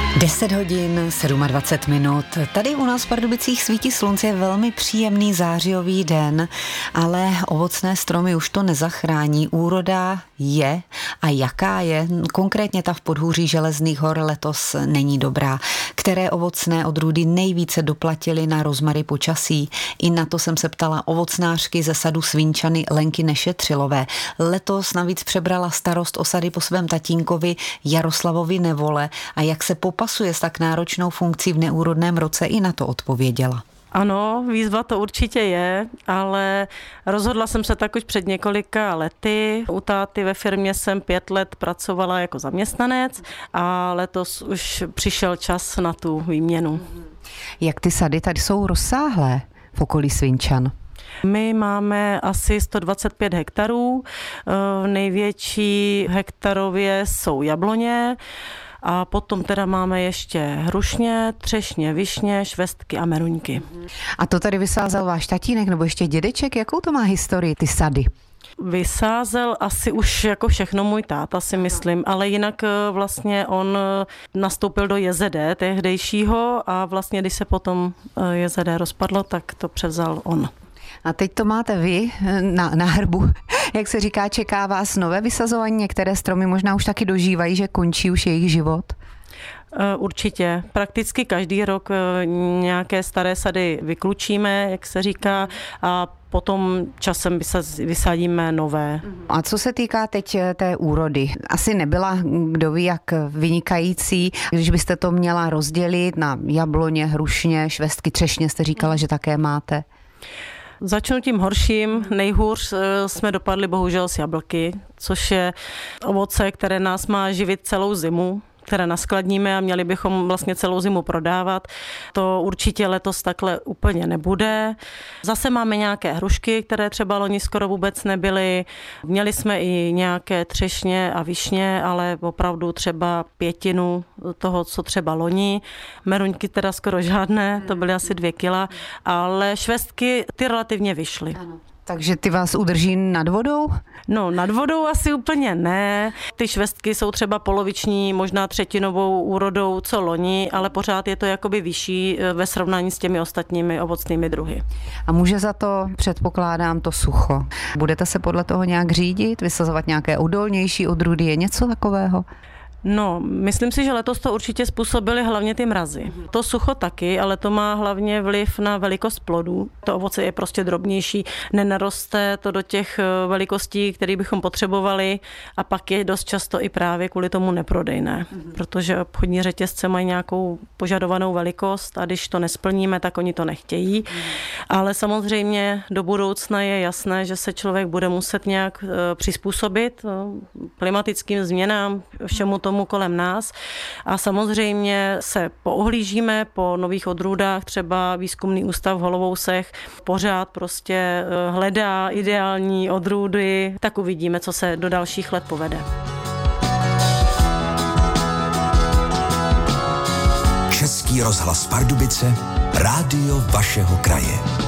10 hodin 27 minut. Tady u nás v Pardubicích svítí slunce, je velmi příjemný zářijový den, ale ovocné stromy už to nezachrání. Úroda je a jaká je, konkrétně ta v podhůří Železných hor letos není dobrá. Které ovocné odrůdy nejvíce doplatily na rozmary počasí? I na to jsem se ptala ovocnářky ze sadu Svinčany Lenky Nešetřilové. Letos navíc přebrala starost osady po svém tatínkovi Jaroslavovi Nevole a jak se popasuje s tak náročnou funkcí v neúrodném roce, i na to odpověděla. Ano, výzva to určitě je, ale rozhodla jsem se tak už před několika lety. U táty ve firmě jsem 5 let pracovala jako zaměstnanec a letos už přišel čas na tu výměnu. Jak ty sady tady jsou rozsáhlé v okolí Svinčan? My máme asi 125 hektarů, největší hektarově jsou jabloně, a potom teda máme ještě hrušně, třešně, višně, švestky a meruňky. A to tady vysázel váš tatínek nebo ještě dědeček? Jakou to má historii, ty sady? Vysázel asi už jako všechno můj táta, si myslím, ale jinak vlastně on nastoupil do JZD tehdejšího a vlastně když se potom JZD rozpadlo, tak to převzal on. A teď to máte vy na hrbu. Jak se říká, čeká vás nové vysazování? Některé stromy možná už taky dožívají, že končí už jejich život? Určitě. Prakticky každý rok nějaké staré sady vyklučíme, jak se říká, a potom časem vysádíme nové. A co se týká teď té úrody? Asi nebyla, kdo ví, jak vynikající, když byste to měla rozdělit na jabloně, hrušně, švestky, třešně, jste říkala, že také máte. Začnu tím horším. Nejhůř jsme dopadli bohužel s jablky, což je ovoce, které nás má živit celou zimu, které naskladníme a měli bychom vlastně celou zimu prodávat. To určitě letos takhle úplně nebude. Zase máme nějaké hrušky, které třeba loni skoro vůbec nebyly. Měli jsme i nějaké třešně a višně, ale opravdu třeba 1/5 toho, co třeba loni. Meruňky teda skoro žádné, to byly asi 2 kila, ale švestky ty relativně vyšly. Ano. Takže ty vás udrží nad vodou? No, nad vodou asi úplně ne. Ty švestky jsou třeba poloviční, možná 1/3 úrodou co loni, ale pořád je to jakoby vyšší ve srovnání s těmi ostatními ovocnými druhy. A může za to, předpokládám, to sucho. Budete se podle toho nějak řídit, vysazovat nějaké odolnější odrůdy, je něco takového? No, myslím si, že letos to určitě způsobily hlavně ty mrazy. To sucho taky, ale to má hlavně vliv na velikost plodů. To ovoce je prostě drobnější, nenaroste to do těch velikostí, které bychom potřebovali, a pak je dost často i právě kvůli tomu neprodejné, protože obchodní řetězce mají nějakou požadovanou velikost a když to nesplníme, tak oni to nechtějí. Ale samozřejmě do budoucna je jasné, že se člověk bude muset nějak přizpůsobit klimatickým změnám, všemu tomu kolem nás, a samozřejmě se poohlížíme po nových odrůdách, třeba výzkumný ústav v Holovousech pořád prostě hledá ideální odrůdy, tak uvidíme, co se do dalších let povede. Český rozhlas Pardubice, rádio vašeho kraje.